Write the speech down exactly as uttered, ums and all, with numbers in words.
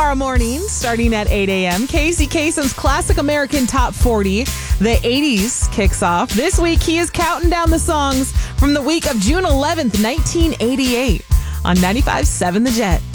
tomorrow morning, starting at eight a.m. Casey Kasem's Classic American Top forty, the eighties, kicks off. This week, he is counting down the songs from the week of June eleventh, nineteen eighty-eight on ninety-five point seven The Jet.